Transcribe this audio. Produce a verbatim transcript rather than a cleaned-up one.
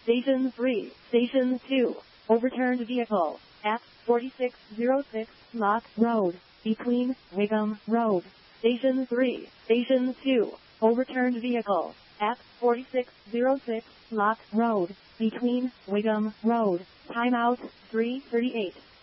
Station three. Station two. Overturned vehicle at forty-six oh six Lock Road, between Wiggum Road. Station three. Station two. Overturned vehicle at forty-six oh six Lock Road, between Wiggum Road. Timeout three thirty-eight.